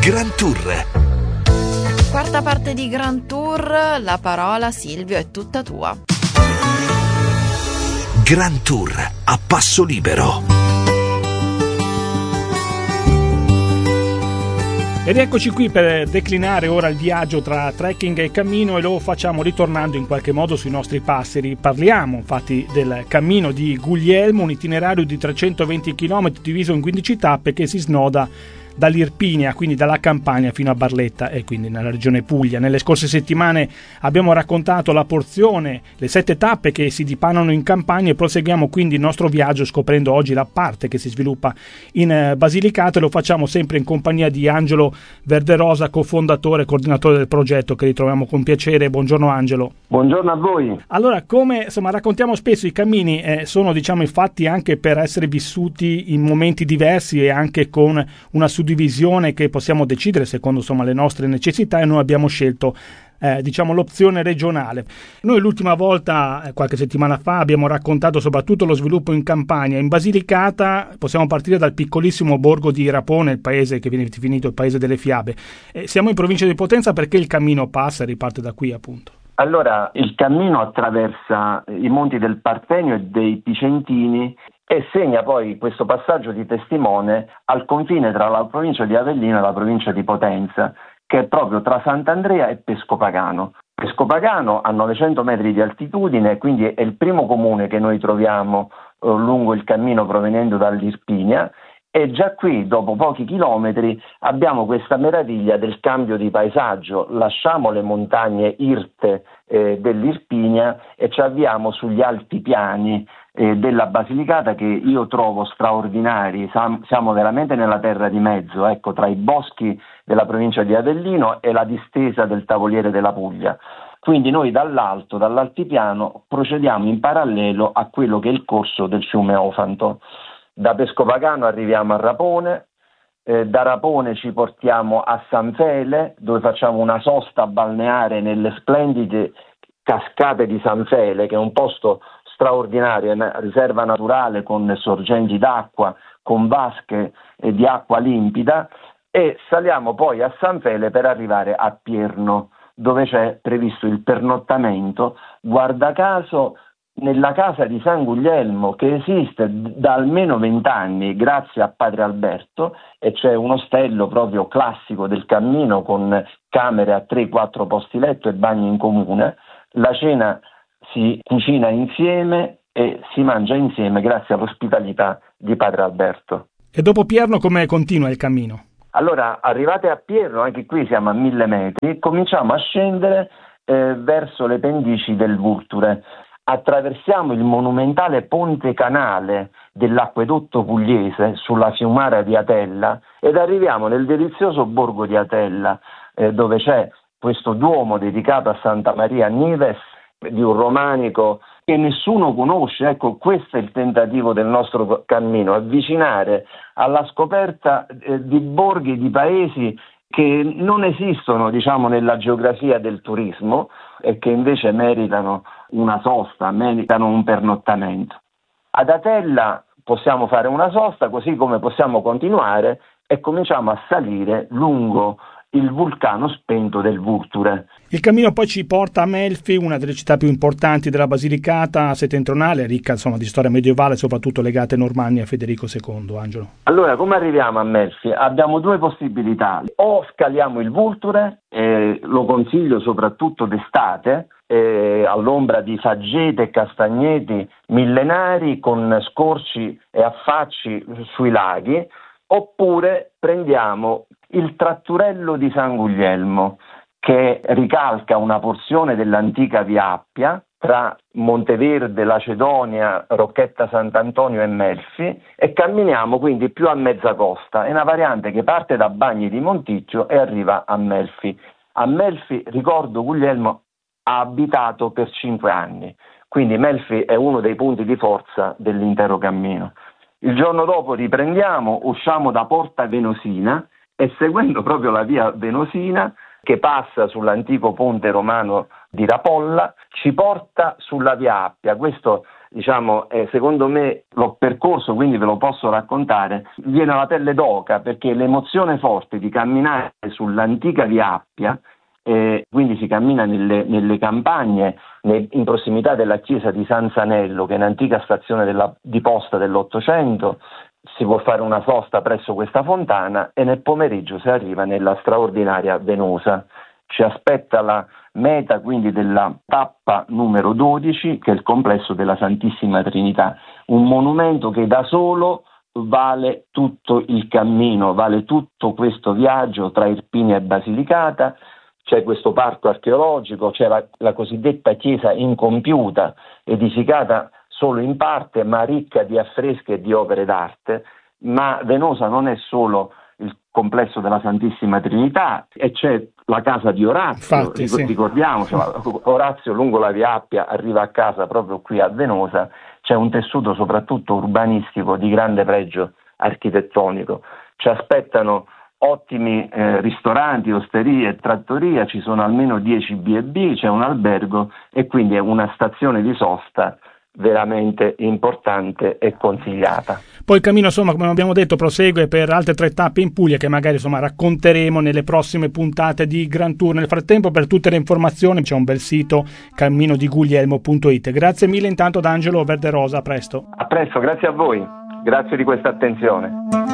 Grand Tour. Quarta parte di Grand Tour, la parola Silvio è tutta tua. Grand Tour a passo libero. Ed eccoci qui per declinare ora il viaggio tra trekking e cammino, e lo facciamo ritornando in qualche modo sui nostri passeri. Parliamo infatti del cammino di Guglielmo, un itinerario di 320 km diviso in 15 tappe che si snoda dall'Irpinia, quindi dalla Campania, fino a Barletta e quindi nella regione Puglia. Nelle scorse settimane abbiamo raccontato la porzione, le 7 tappe che si dipanano in Campania, e proseguiamo quindi il nostro viaggio scoprendo oggi la parte che si sviluppa in Basilicata, e lo facciamo sempre in compagnia di Angelo Verderosa, cofondatore e coordinatore del progetto, che ritroviamo con piacere. Buongiorno Angelo. Buongiorno a voi. Allora, come raccontiamo spesso, i cammini sono infatti anche per essere vissuti in momenti diversi e anche con una suddivisione che possiamo decidere secondo le nostre necessità, e noi abbiamo scelto l'opzione regionale. Noi l'ultima volta, qualche settimana fa, abbiamo raccontato soprattutto lo sviluppo in Campania. In Basilicata possiamo partire dal piccolissimo borgo di Rapone, il paese che viene definito il paese delle fiabe. Siamo in provincia di Potenza perché il cammino passa e riparte da qui, appunto. Allora, il cammino attraversa i monti del Partenio e dei Picentini e segna poi questo passaggio di testimone al confine tra la provincia di Avellino e la provincia di Potenza, che è proprio tra Sant'Andrea e Pescopagano. Pescopagano a 900 metri di altitudine, quindi è il primo comune che noi troviamo lungo il cammino provenendo dall'Irpinia, e già qui, dopo pochi chilometri, abbiamo questa meraviglia del cambio di paesaggio. Lasciamo le montagne irte dell'Irpinia e ci avviamo sugli alti piani della Basilicata, che io trovo straordinari. Siamo veramente nella terra di mezzo, tra i boschi della provincia di Avellino e la distesa del Tavoliere della Puglia. Quindi noi dall'altipiano, procediamo in parallelo a quello che è il corso del fiume Ofanto. Da Pescopagano arriviamo a Rapone, da Rapone ci portiamo a San Fele, dove facciamo una sosta balneare nelle splendide cascate di San Fele, che è un posto straordinario, è una riserva naturale con sorgenti d'acqua, con vasche di acqua limpida, e saliamo poi a San Fele per arrivare a Pierno, dove c'è previsto il pernottamento, guarda caso nella casa di San Guglielmo, che esiste da almeno 20 anni grazie a padre Alberto, e c'è un ostello proprio classico del cammino con camere a 3-4 posti letto e bagni in comune. La cena si cucina insieme e si mangia insieme grazie all'ospitalità di padre Alberto. E dopo Pierno come continua il cammino? Allora, arrivate a Pierno, anche qui siamo a 1000 metri, cominciamo a scendere verso le pendici del Vulture. Attraversiamo il monumentale ponte canale dell'acquedotto pugliese sulla fiumara di Atella ed arriviamo nel delizioso borgo di Atella, dove c'è questo duomo dedicato a Santa Maria Nives, di un romanico che nessuno conosce. Ecco, questo è il tentativo del nostro cammino, avvicinare alla scoperta di borghi, di paesi che non esistono, nella geografia del turismo e che invece meritano una sosta, meritano un pernottamento. Ad Atella possiamo fare una sosta, così come possiamo continuare e cominciamo a salire lungo il vulcano spento del Vulture. Il cammino poi ci porta a Melfi, una delle città più importanti della Basilicata settentrionale, ricca di storia medievale, soprattutto legata ai Normanni e a Federico II. Angelo. Allora, come arriviamo a Melfi? Abbiamo due possibilità: o scaliamo il Vulture, lo consiglio soprattutto d'estate, all'ombra di faggete e castagneti millenari con scorci e affacci sui laghi, oppure prendiamo il tratturello di San Guglielmo, che ricalca una porzione dell'antica Via Appia tra Monteverde, Lacedonia, Rocchetta Sant'Antonio e Melfi, e camminiamo quindi più a mezza costa. È una variante che parte da Bagni di Monticchio e arriva a Melfi. A Melfi, ricordo, Guglielmo ha abitato per 5 anni, quindi Melfi è uno dei punti di forza dell'intero cammino. Il giorno dopo riprendiamo, usciamo da Porta Venosina e, seguendo proprio la via Venosina, che passa sull'antico ponte romano di Rapolla, ci porta sulla via Appia. Questo secondo me l'ho percorso, quindi ve lo posso raccontare, viene alla pelle d'oca, perché l'emozione forte di camminare sull'antica Via Appia, quindi si cammina nelle campagne in prossimità della chiesa di San Sanello, che è un'antica stazione di posta dell'Ottocento. Si può fare una sosta presso questa fontana e nel pomeriggio si arriva nella straordinaria Venosa. Ci aspetta la meta quindi della tappa numero 12, che è il complesso della Santissima Trinità, un monumento che da solo vale tutto il cammino, vale tutto questo viaggio tra Irpinia e Basilicata. C'è questo parco archeologico, c'è la cosiddetta chiesa incompiuta, edificata solo in parte ma ricca di affreschi e di opere d'arte. Ma Venosa non è solo il complesso della Santissima Trinità, e c'è la casa di Orazio. Infatti, sì. Ricordiamoci, Orazio lungo la Via Appia arriva a casa proprio qui a Venosa. C'è un tessuto soprattutto urbanistico di grande pregio architettonico. Ci aspettano ottimi ristoranti, osterie, trattoria, ci sono almeno 10 B&B, c'è un albergo e quindi è una stazione di sosta veramente importante e consigliata. Poi il cammino, insomma, come abbiamo detto, prosegue per altre 3 tappe in Puglia che magari racconteremo nelle prossime puntate di Grand Tour. Nel frattempo, per tutte le informazioni c'è un bel sito, camminodiguglielmo.it. Grazie mille intanto ad Angelo Verderosa, a presto. A presto, grazie a voi, grazie di questa attenzione.